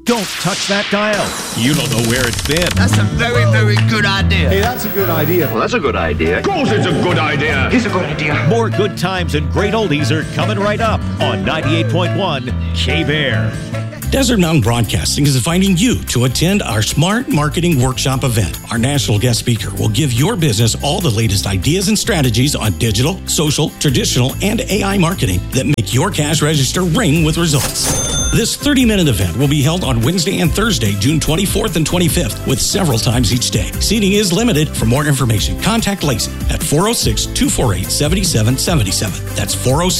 Don't touch that dial. You don't know where it's been. That's a very, very good idea. Hey, that's a good idea. Well, that's a good idea. Of course it's a good idea. It's a good idea. More good times and great oldies are coming right up on 98.1 K-Bear. Desert Mountain Broadcasting is inviting you to attend our Smart Marketing Workshop event. Our national guest speaker will give your business all the latest ideas and strategies on digital, social, traditional, and AI marketing that make your cash register ring with results. This 30-minute event will be held on Wednesday and Thursday, June 24th and 25th, with several times each day. Seating is limited. For more information, contact Lacey at 406-248-7777. That's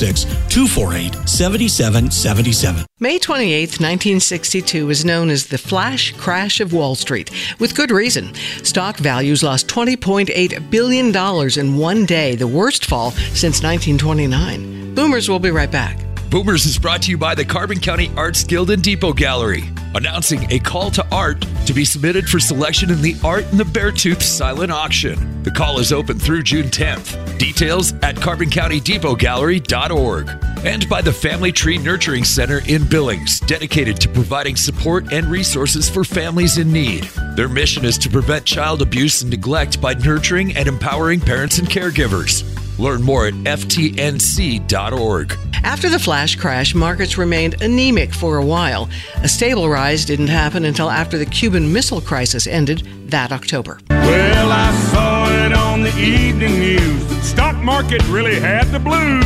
406-248-7777. May 28th, 1962 is known as the flash crash of Wall Street, with good reason. Stock values lost $20.8 billion in one day, the worst fall since 1929. Boomers will be right back. Boomers is brought to you by the Carbon County Arts Guild and Depot Gallery, announcing a call to art to be submitted for selection in the Art in the Beartooth silent auction. The call is open through June 10th. Details at carboncountydepotgallery.org. And by the Family Tree Nurturing Center in Billings, dedicated to providing support and resources for families in need. Their mission is to prevent child abuse and neglect by nurturing and empowering parents and caregivers. Learn more at ftnc.org. After the flash crash, markets remained anemic for a while. A stable rise didn't happen until after the Cuban Missile Crisis ended that October. Well, I saw it on the evening news. The stock market really had the blues.